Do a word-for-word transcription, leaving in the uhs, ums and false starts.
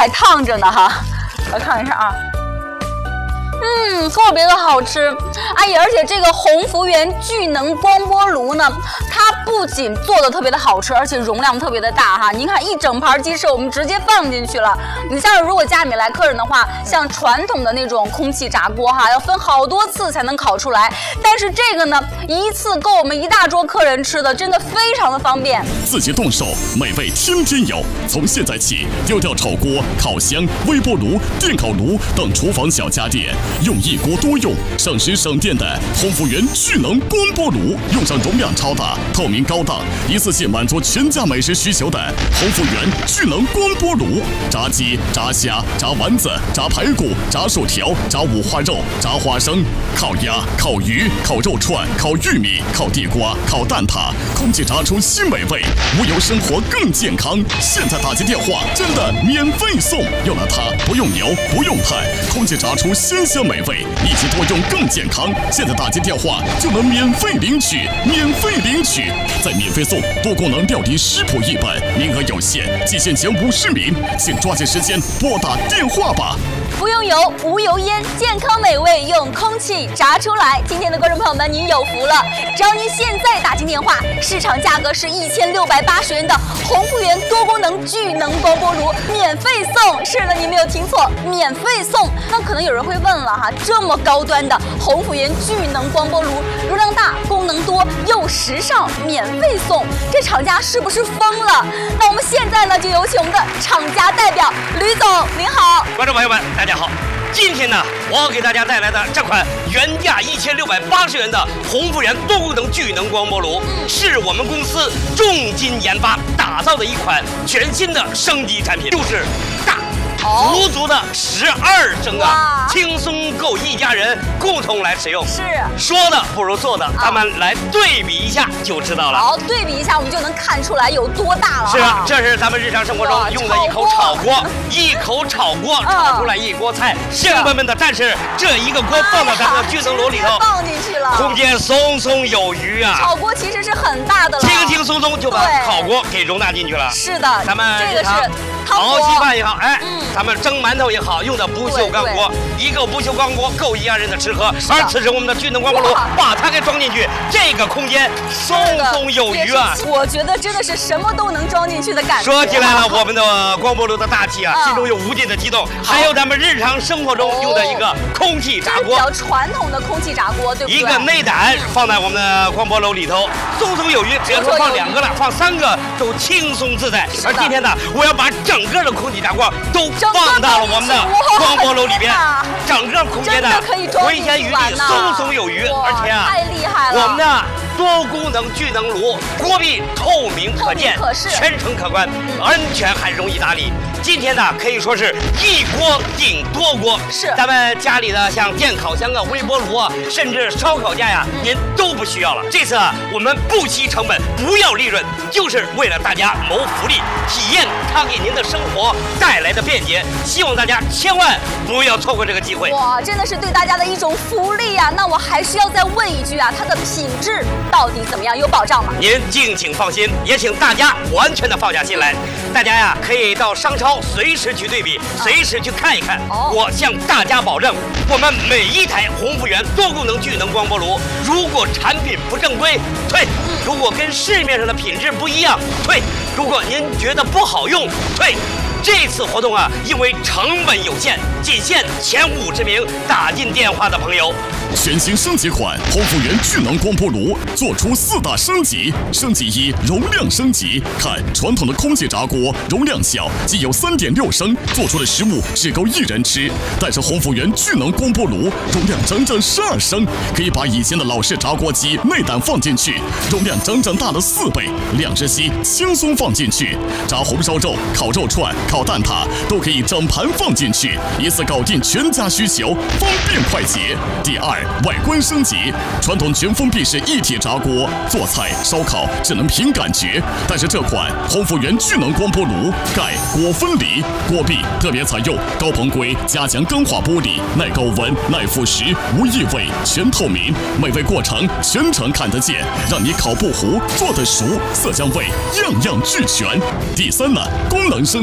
还烫着呢哈。来看一下啊。嗯，特别的好吃，哎呀，而且这个鸿福源聚能光波炉呢，它不仅做的特别的好吃，而且容量特别的大哈。您看一整盘鸡翅，我们直接放进去了。你像如果家里面来客人的话，像传统的那种空气炸锅哈，要分好多次才能烤出来，但是这个呢，一次够我们一大桌客人吃的，真的非常的方便。 自己动手，美味天天有。从现在起，丢掉炒锅、烤箱、微波炉、电烤炉等厨房小家电。用一锅多用、省时省电的鸿福源聚能光波炉，用上容量超大、透明高档、一次性满足全家美食需求的鸿福源聚能光波炉，炸鸡、炸虾、炸丸子、炸排骨、炸薯条、炸五花肉、炸花生、烤鸭、烤鱼、烤肉串、烤玉米、烤地瓜、烤蛋挞，空气炸出新美味，无油生活更健康。现在打进电话，真的免费送，有了它不用油不用碳，空气炸出鲜香美味，一起多用更健康。现在打进电话就能免费领取，免费领取，再免费送多功能料理食谱一本，名额有限，仅限前五十名，请抓紧时间拨打电话吧。 不用油，无油烟，健康美味用空气炸出来。今天的观众朋友们，您有福了！只要您现在打进电话，市场价格是一千六百八十元的鸿福源多功能聚能光波炉免费送。是的，你没有听错，免费送。那可能有人会问了哈，这么高端的鸿福源聚能光波炉，容量大、功能多又时尚，免费送，这厂家是不是疯了？那我们现在呢，就有请我们的厂家代表吕总，您好， 观众朋友们，大家好。今天呢，我要给大家带来的这款原价一千六百八十元的鸿福源多功能聚能光波炉，是我们公司重金研发打造的一款全新的升级产品，就是大。足足的十二升啊，轻松够一家人共同来使用。 是， 说的不如做的，咱们来对比一下就知道了。 好，对比一下，我们就能看出来有多大了。 是啊，这是咱们日常生活中用的一口炒锅，一口炒锅炒出来一锅菜，香喷喷的。但是这一个锅放到咱们的聚能炉里头， 放进去了， 空间松松有余啊。 炒锅其实是很大的了， 轻轻松松就把烤锅给容纳进去了。 是的， 咱们这个是熬稀饭也好，哎，咱们蒸馒头也好，用的不锈钢锅，一个不锈钢锅够一家人的吃喝。而此时我们的聚能光波炉把它给装进去，这个空间松松有余啊！ 我觉得真的是什么都能装进去的感觉。 说起来了，我们的光波炉的大气啊，心中有无尽的激动。还有咱们日常生活中用的一个空气炸锅， 比较传统的空气炸锅，对不对？ 一个内胆放在我们的光波炉里头，松松有余。只要说放两个了，放三个都轻松自在。而今天呢，我要把整个的空气炸锅都放到了我们的光波炉里边，整个空间呢回旋余地，松松有余，而且啊， 太厉害了！ 我们的多功能聚能炉锅壁透明可见，全程可观，安全还容易打理。今天呢，可以说是一锅顶多锅， 是咱们家里的像电烤箱啊、微波炉啊，甚至烧烤架呀，您都不需要了。这次啊，我们不惜成本，不要利润，就是为了大家谋福利，体验它给您的生活带来的便捷。希望大家千万不要错过这个机会。 哇，真的是对大家的一种福利啊！那我还是要再问一句啊，它的品质到底怎么样？有保障吗？ 您敬请放心，也请大家完全的放下心来。大家呀，可以到商超随时去对比，随时去看一看。 哦、 我向大家保证，我们每一台鸿福源多功能聚能光波炉，如果产品不正规，退；如果跟市面上的品质不一样，退；如果您觉得不好用，退。这次活动啊，因为成本有限，仅限前五十名打进电话的朋友。 全新升级款鸿福源聚能光波炉做出四大升级。升级一，容量升级。看传统的空气炸锅容量小，仅有 三点六升，做出的食物只够一人吃。但是鸿福源聚能光波炉容量整整十二升，可以把以前的老式炸锅机内胆放进去，容量整整大了四倍，两只鸡轻松放进去，炸红烧肉、烤肉串、烤蛋挞都可以整盘放进去，一次搞定全家需求，方便快捷。第二，外观升级，传统全封闭式一体炸锅做菜烧烤只能凭感觉，但是这款鸿福源聚能光波炉盖锅分离，锅壁特别采用高硼硅加强钢化玻璃，耐高温、耐腐蚀、无异味、全透明，美味过程全程看得见，让你烤不糊、做得熟，色香味样样俱全。第三呢，功能升